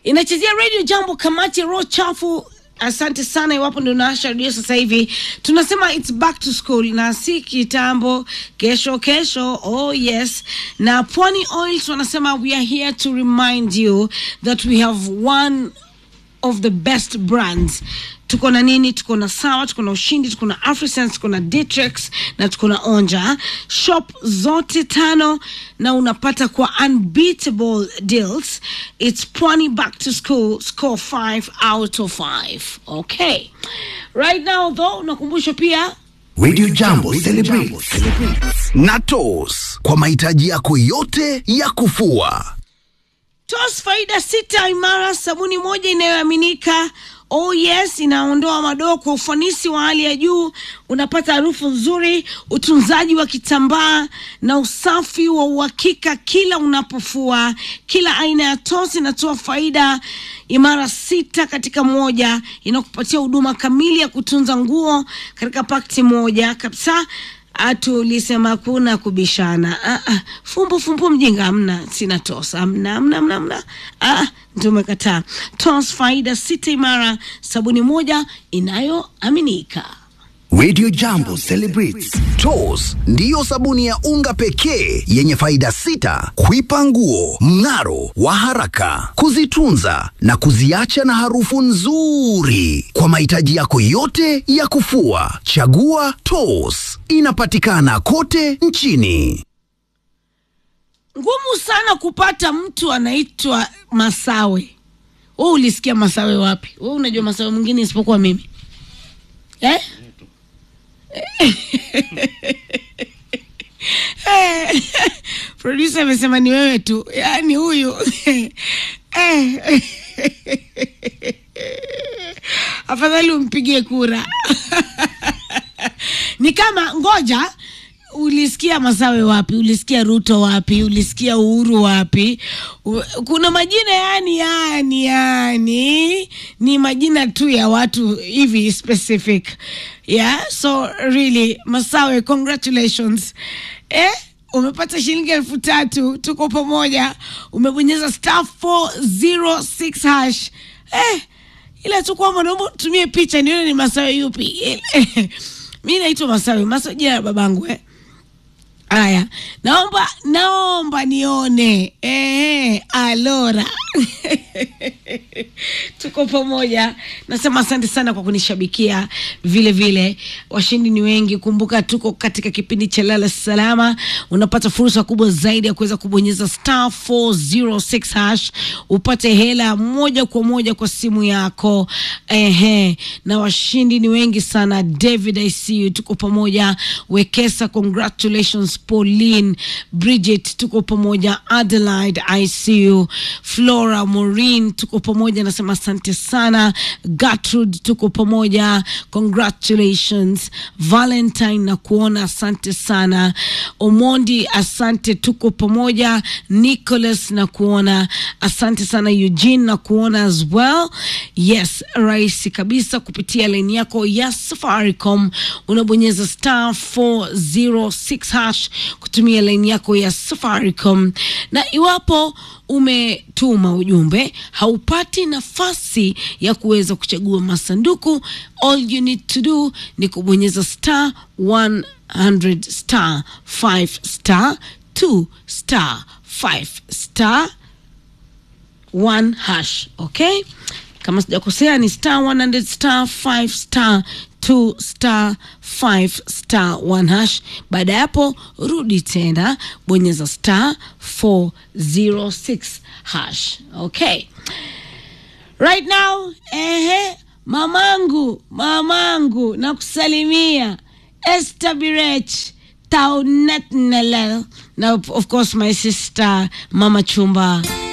Inachezea Radio Jambo, kamati ya roho chafu. Asante sana iwapo ndio unawasha radio sasa hivi. Tunasema it's back to school na si kitambo, kesho. Oh yes. Na Pwani Oils wanasema we are here to remind you that we have one of the best brands. Tuko na nini? Tuko na Sawa, tuko na Ushindi, tuko na Afrisense, tuko na Ditrex na tuko na Onja. Shop zote tano na unapata kwa unbeatable deals. It's Pwani back to school, score 5 out of 5. Okay. Right now though, nakumbusha pia Radio Jambo celebrates Natos kwa mahitaji yako yote ya kufua. Tos faida 6 imara, sabuni moja inayoaminika. Oh yes, inaondoa madoa kwa ufanisi wa hali ya juu. Unapata harufu nzuri, utunzaji wa kitambaa na usafi wa uhakika kila unapofua. Kila aina ya Tos inatoa faida imara 6 katika moja, inakupatia huduma kamili ya kutunza nguo katika pakiti moja kabisa. Atulisema kuna kubishana. Fumbu mjinga hamna, sina Tos. Hamna. Tumekataa. Tos faida 6 imara, sabuni moja inayoaminika. Radio Jambo celebrates Tos ndiyo sabuni ya unga pekee yenye faida 6: kuipa nguo mng'aro wa haraka, kuzitunza na kuziacha na harufu nzuri. Kwa mahitaji yako yote ya kufua, chagua Tos. Inapatikana kote nchini. Ngumu sana kupata mtu anaitwa Masawe. Wewe ulisikia Masawe wapi? Wewe unajua Masawe mwingine isipokuwa mimi? Producer amesema ni wewe tu. Yaani huyu. Afadhali umpigie kura. Ni kama ngoja, ulisikia Masawe wapi? Ulisikia Ruto wapi? Ulisikia Uhuru wapi? Kuna majina yani ni majina tu ya watu hivi specific. Yeah, so really Masawe, congratulations. Umepata shilingi 3,000, tuko pamoja. Umebonyeza *406 hash. Ila tu kwamba naomba tumie picha nione ni Masawe yupi. Mimi naitwa Masawe, Masawe jina la babangu. Aya, naomba nione. Alora. Tuko pamoja. Nasema asante sana kwa kunishabikia. Vile washindi ni wengi. Kumbuka tuko katika kipindi cha Lala Salama. Unapata fursa kubwa zaidi ya kuweza kubonyeza *406 hash upate hela moja kwa moja kwa simu yako. Na washindi ni wengi sana. David, I see you. Tuko pamoja. Wekesa, congratulations. Pauline, Bridget, tuko pamoja. Adelaide, I see you. Flora, Maureen, tuko pamoja. Nasema asante sana. Gertrude, tuko pamoja. Congratulations. Valentine, na kuona, asante sana. Omondi, asante, tuko pamoja. Nicholas, na kuona, asante sana. Eugene, na kuona as well. Yes, rahisi kabisa kupitia line yako ya Safaricom. Unabonyeza *406 hash kutumia line yako ya Safaricom. Na iwapo umetuma ujumbe haupati nafasi ya kuweza kuchagua masanduku, all you need to do ni kubonyeza *100 *5 *2 *5 1 hash. Okay, kama sijakosea ni *100 *5 2 *5 1 hash. Baada ya hapo rudi tena bonyeza *406 hash. Okay, right now mamangu nakusalimia Esther Birech Taunet Nelel, now of course my sister Mama Chumba.